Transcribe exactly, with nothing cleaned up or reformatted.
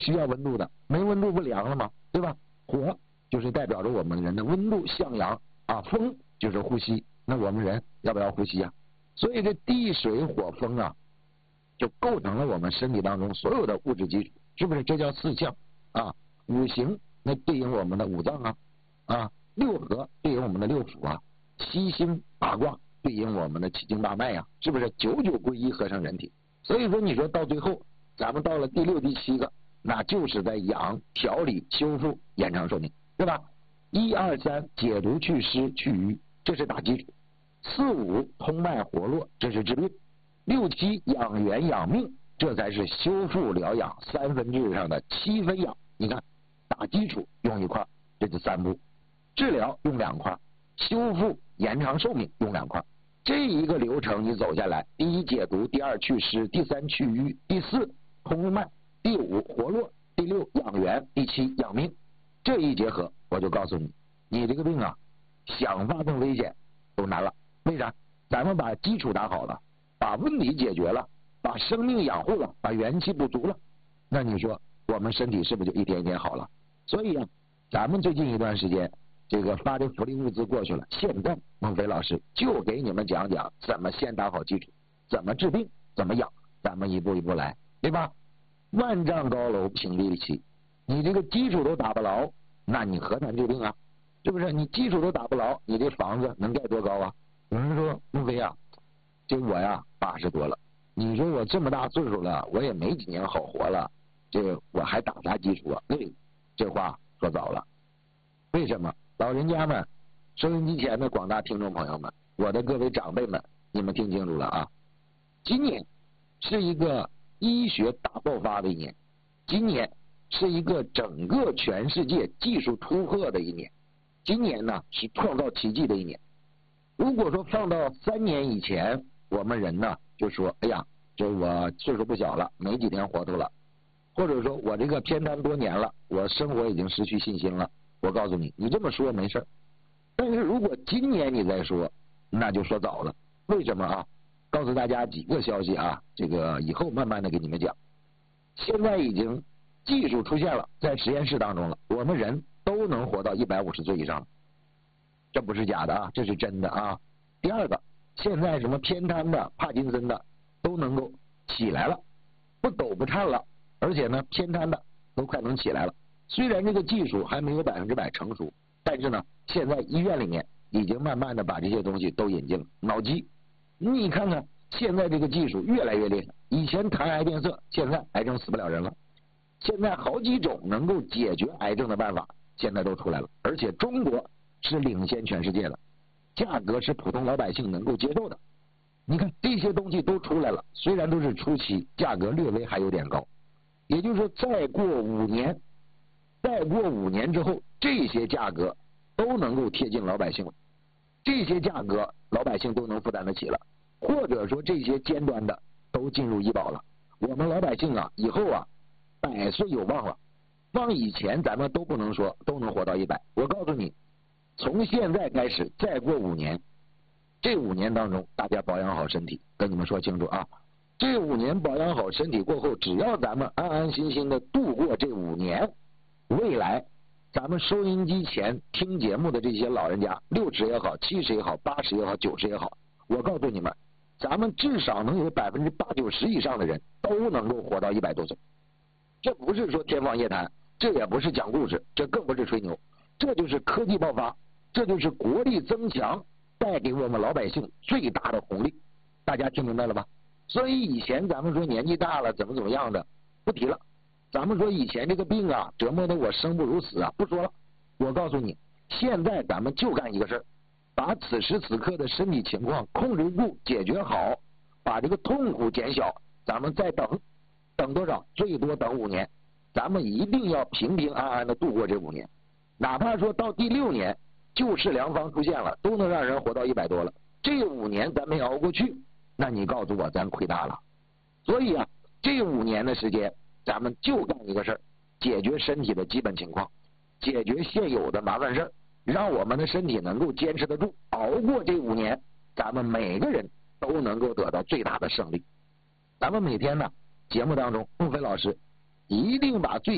需要温度的，没温度不凉了吗？对吧？火就是代表着我们人的温度向阳啊，风就是呼吸，那我们人要不要呼吸啊？所以这地水火风啊，就构成了我们身体当中所有的物质基础，是不是？这叫四象啊。五行那对应我们的五脏啊，啊，六合对应我们的六腑啊，七星八卦对应我们的七经八脉呀、啊，是不是？九九归一合成人体。所以说，你说到最后，咱们到了第六、第七个，那就是在养、调理、修复、延长寿命，对吧？一二三，解毒祛湿祛瘀，这是打基础；四五，通脉活络，这是治病；六七，养元养命，这才是修复疗养三分治上的七分养。你看，打基础用一块，这是三步；治疗用两块，修复延长寿命用两块。这一个流程你走下来，第一解毒，第二祛湿，第三祛瘀，第四通脉，第五活络，第六养元，第七养命。这一结合，我就告诉你，你这个病啊，想发生危险都难了。为啥？咱们把基础打好了，把问题解决了，把生命养护了，把元气补足了，那你说我们身体是不是就一天一天好了？所以啊，咱们最近一段时间这个发的福利物资过去了，现在孟非老师就给你们讲讲怎么先打好基础，怎么治病，怎么养，咱们一步一步来，对吧？万丈高楼平地起，你这个基础都打不牢，那你何谈治病啊？是不是？你基础都打不牢，你这房子能盖多高啊？有人说孟非啊，这我呀八十多了，你说我这么大岁数了，我也没几年好活了，这我还打啥基础啊？对，这话说早了。为什么？老人家们，收音机前的广大听众朋友们，我的各位长辈们，你们听清楚了啊！今年是一个医学大爆发的一年，今年是一个整个全世界技术突破的一年，今年呢是创造奇迹的一年。如果说放到三年以前，我们人呢就说，哎呀，这我岁数不小了，没几天活头了，或者说我这个偏瘫多年了，我生活已经失去信心了。我告诉你，你这么说没事，但是如果今年你再说，那就说早了。为什么啊？告诉大家几个消息啊，这个以后慢慢的给你们讲。现在已经技术出现了，在实验室当中了，我们人都能活到一百五十岁以上，这不是假的啊，这是真的啊。第二个，现在什么偏瘫的、帕金森的都能够起来了，不抖不颤了，而且呢，偏瘫的都快能起来了。虽然这个技术还没有百分之百成熟，但是呢，现在医院里面已经慢慢的把这些东西都引进了。脑机，你看看现在这个技术越来越厉害，以前谈癌变色，现在癌症死不了人了。现在好几种能够解决癌症的办法，现在都出来了，而且中国是领先全世界的，价格是普通老百姓能够接受的。你看这些东西都出来了，虽然都是初期，价格略微还有点高，也就是说再过五年。再过五年之后，这些价格都能够贴近老百姓了，这些价格老百姓都能负担得起了，或者说这些尖端的都进入医保了。我们老百姓啊，以后啊，百岁有望了。放以前咱们都不能说都能活到一百。我告诉你，从现在开始，再过五年，这五年当中，大家保养好身体，跟你们说清楚啊。这五年保养好身体过后，只要咱们安安心心的度过这五年。未来咱们收音机前听节目的这些老人家，六十也好，七十也好，八十也好，九十也好，我告诉你们，咱们至少能有百分之八九十以上的人都能够活到一百多岁。这不是说天方夜谭，这也不是讲故事，这更不是吹牛，这就是科技爆发，这就是国力增强带给我们老百姓最大的红利。大家听明白了吧？所以以前咱们说年纪大了怎么怎么样的不提了，咱们说以前这个病啊折磨得我生不如死啊，不说了。我告诉你，现在咱们就干一个事儿，把此时此刻的身体情况控制住，解决好，把这个痛苦减小。咱们再等，等多少？最多等五年。咱们一定要平平安安的度过这五年，哪怕说到第六年救世良方出现了，都能让人活到一百多了。这五年咱没熬过去，那你告诉我咱亏大了。所以啊，这五年的时间。咱们就干一个事儿，解决身体的基本情况，解决现有的麻烦事儿，让我们的身体能够坚持得住，熬过这五年，咱们每个人都能够得到最大的胜利。咱们每天呢，节目当中，孟非老师一定把最